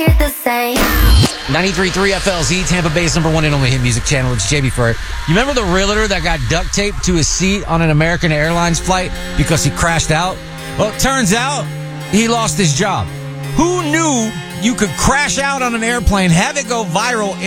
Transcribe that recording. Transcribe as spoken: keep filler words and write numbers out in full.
hear the same. ninety-three point three F L Z, Tampa Bay's number one and only hit music channel. It's J B Furr. You remember the realtor that got duct taped to his seat on an American Airlines flight because he crashed out? Well, it turns out he lost his job. Who knew you could crash out on an airplane, have it go viral,